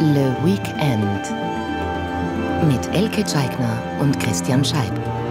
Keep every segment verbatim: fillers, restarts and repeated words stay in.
Le Weekend mit Elke Tscheigner und Christian Scheib.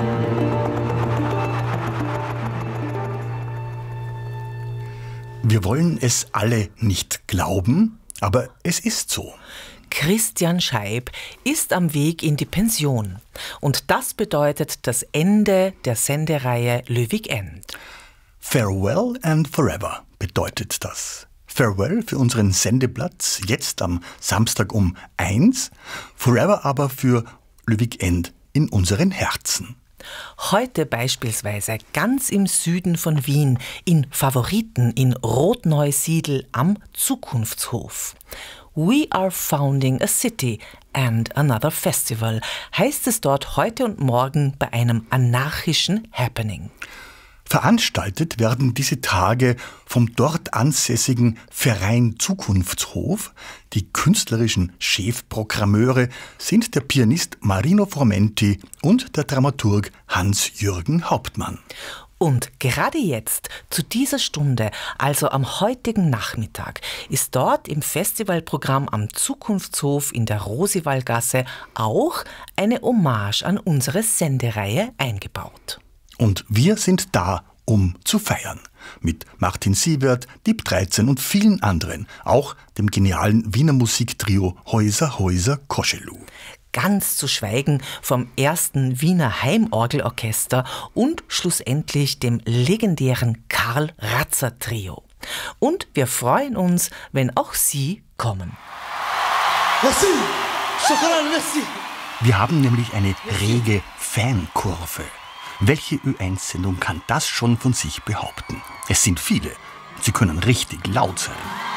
Wir wollen es alle nicht glauben, aber es ist so. Christian Scheib ist am Weg in die Pension. Und das bedeutet das Ende der Sendereihe Le Weekend. Farewell and Forever bedeutet das. Farewell für unseren Sendeplatz, jetzt am Samstag um eins, Forever aber für Le Weekend in unseren Herzen. Heute beispielsweise ganz im Süden von Wien, in Favoriten in Rotneusiedl am Zukunftshof. We are founding a city and another festival, heißt es dort heute und morgen bei einem anarchischen Happening. Veranstaltet werden diese Tage vom dort ansässigen Verein Zukunftshof. Die künstlerischen Chefprogrammeure sind der Pianist Marino Fromenti und der Dramaturg Hans-Jürgen Hauptmann. Und gerade jetzt, zu dieser Stunde, also am heutigen Nachmittag, ist dort im Festivalprogramm am Zukunftshof in der Rosiwallgasse auch eine Hommage an unsere Sendereihe eingebaut. Und wir sind da, um zu feiern. Mit Martin Sievert, Dieb dreizehn und vielen anderen. Auch dem genialen Wiener Musiktrio Häuser Häuser Koschelu. Ganz zu schweigen vom ersten Wiener Heimorgelorchester und schlussendlich dem legendären Karl Ratzer Trio. Und wir freuen uns, wenn auch Sie kommen. Merci! Chocolat, merci! Wir haben nämlich eine rege Fankurve. Welche Ö eins Sendung kann das schon von sich behaupten? Es sind viele. Sie können richtig laut sein.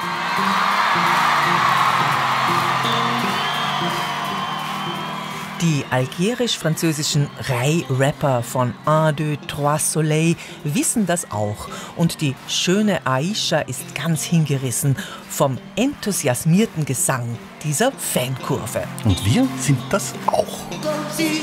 Die algerisch-französischen Rai-Rapper von un, deux, trois Soleil wissen das auch. Und die schöne Aisha ist ganz hingerissen vom enthusiasmierten Gesang dieser Fankurve. Und wir sind das auch.